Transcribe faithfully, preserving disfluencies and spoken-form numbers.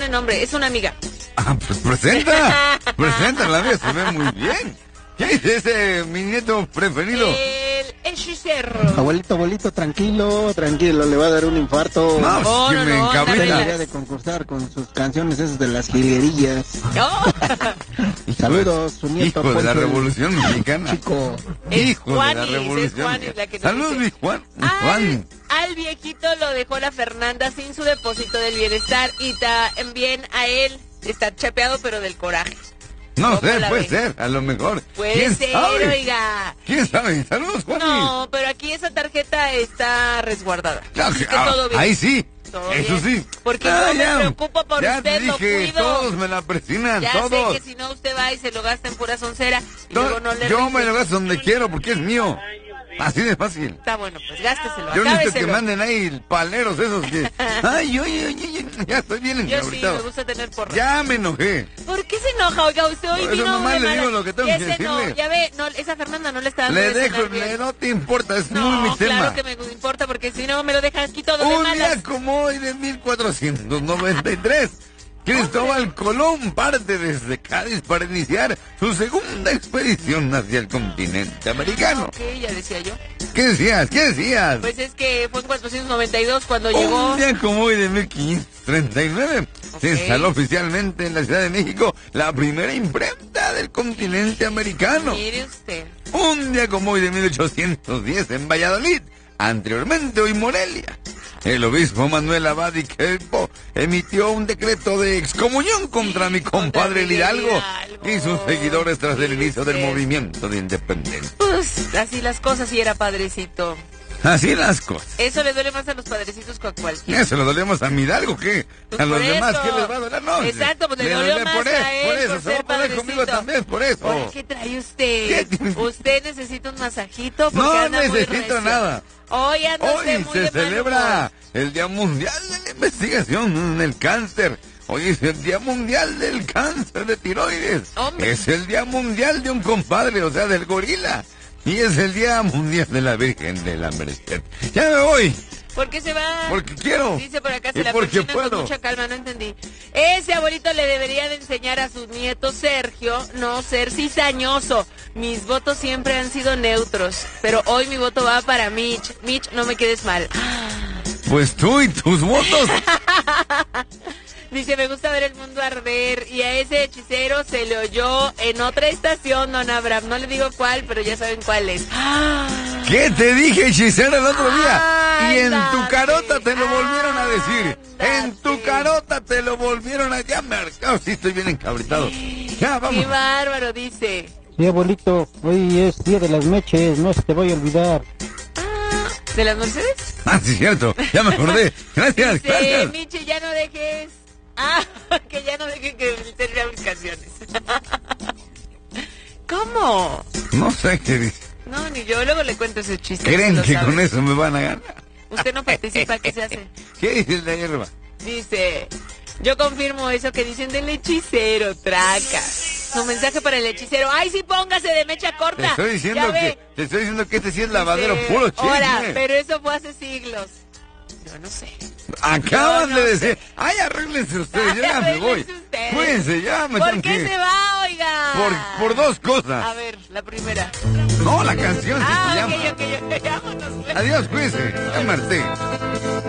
nombre, es una amiga. Ah, pues presenta, presenta, la amiga se ve muy bien. ¿Qué es ese, mi nieto preferido? El hechicero. Abuelito, abuelito, tranquilo, tranquilo, le va a dar un infarto. No, Oh, que no, me no, encabrita. ándale. Debería de concursar con sus canciones esas de las jilguerillas. No. Saludos, su nieto. Hijo de la Poncho, el Revolución Mexicana. Chico. Es Hijo Juanis, de la es Revolución Juanis la que nos Saludos, dice. mi Juan. Al, Juan. al viejito lo dejó la Fernanda sin su depósito del bienestar y también a él está chapeado pero del coraje. No ¿Cómo sé, la puede ves? ser, a lo mejor. Puede ¿Quién ser, sabe? oiga. ¿Quién sabe? Saludos, Juan. No, pero aquí esa tarjeta está resguardada. Claro Así que- que ah, todo bien. ahí sí, Todo eso bien. sí. Porque Ah, yo me ya, preocupo por ya usted, te lo dije, cuido. todos me la presionan, Ya todos. sé que si no usted va y se lo gasta en pura soncera y To- luego no le Yo rinde. me lo gasto donde quiero porque es mío. Así de fácil. Está bueno, pues gásteselo, Yo necesito que acábeselo. manden ahí paleros esos que... Ay, oye, oye, oye, ya estoy bien Yo sí, me encabrutado. gusta tener porras. Ya me enojé. ¿Por qué se enoja? Oiga, usted hoy Por eso vino nomás de le malas. digo lo que tengo Ya que se no, decirle. ya ve, no, esa Fernanda no le está dando Le de dejo, cenar bien. le- no te importa, es No, muy mi tema. claro que me importa porque si no me lo dejan aquí todo de Un malas. día como hoy de mil cuatrocientos noventa y tres, Cristóbal Colón parte desde Cádiz para iniciar su segunda expedición hacia el continente americano. Ok, ya decía yo. ¿Qué decías? ¿Qué decías? Pues es que fue en cuatrocientos noventa y dos cuando llegó. Un día como hoy de mil quinientos treinta y nueve se Ok. instaló oficialmente en la Ciudad de México la primera imprenta del continente americano. Mire usted. Un día como hoy de mil ochocientos diez en Valladolid, anteriormente hoy Morelia, el obispo Manuel Abad y Queipo emitió un decreto de excomunión contra mi compadre el Hidalgo y sus seguidores tras el inicio del movimiento de independencia. Pues así las cosas y era padrecito. Así las cosas. Eso le duele más a los padrecitos que a cualquiera. Eso lo dolemos a mi Hidalgo, ¿qué? Pues A los por demás, eso. ¿qué les va a doler? No, Exacto, pues le le dolió duele más por eso, a él por eso, por se va ser a poner conmigo padrecito. también, por eso. Oye, ¿qué trae usted? ¿Qué? Usted necesita un masajito porque No anda muy necesito recio. nada. Hoy anda usted Hoy muy se de mal celebra humor. el Día Mundial de la Investigación en el Cáncer. Hoy es el Día Mundial del Cáncer de Tiroides. Hombre. Es el Día Mundial de un compadre, o sea, del gorila. Y es el Día Mundial de la Virgen de la Merced. Ya me voy, ¿Por qué se va? porque quiero. Dice por acá, y se la porque persinan con puedo. mucha calma, no entendí. Ese abuelito le debería de enseñar a sus nietos, Sergio, no ser cizañoso. Mis votos siempre han sido neutros, pero hoy mi voto va para Mitch. Mitch, no me quedes mal. Pues tú y tus votos. Dice, me gusta ver el mundo arder. Y a ese hechicero se le oyó en otra estación, don Abraham. No le digo cuál, pero ya saben cuál es. ¿Qué te dije, hechicera, el otro día? Y en tu Ándale, carota te lo volvieron a decir. En tu ándale. carota te lo volvieron a... Ya me... Oh, sí, estoy bien encabritado. Ya, vamos. Qué bárbaro, dice. Sí, abuelito, hoy es día de las meches, no se te vaya a olvidar. ¿De las Mercedes? Ah, sí, cierto. Ya me acordé. Gracias, Dice, gracias. Michi, ya no dejes... Ah, que ya no dejen que tenga mis canciones. ¿Cómo? No sé qué dice. No, ni yo. Luego le cuento ese chiste. ¿Creen lo que sabe. con eso me van a ganar? Usted no participa, ¿qué se hace? ¿Qué dice el de hierba? Dice, yo confirmo eso que dicen del hechicero, traca. Su mensaje para el hechicero. ¡Ay, sí, póngase de mecha corta! Te estoy diciendo Ya ve. que te estoy diciendo que este sí es lavadero Dice, puro chisme. Ahora, pero eso fue hace siglos. Yo no sé. Acaban Yo no de decir, sé. ay, arréglense ustedes, yo ya me voy. Arréglense ustedes. Cuídense, ya me ¿Por tengo qué que ir. se va, oiga? Por, por dos A cosas. ver, la primera. No, la canción que se Ah, llama. ok, ok, ok. Vámonos. Adiós, cuídense. Ya me harté.